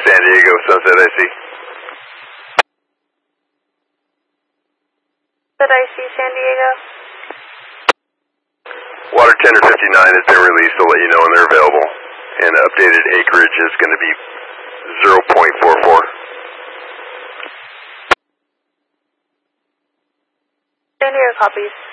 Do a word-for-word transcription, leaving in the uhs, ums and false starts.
San Diego, Sunset I C. Sunset I C, San Diego. Water Tender fifty-nine has been released to let you know when they're available. And updated acreage is going to be zero point four four. San Diego copies.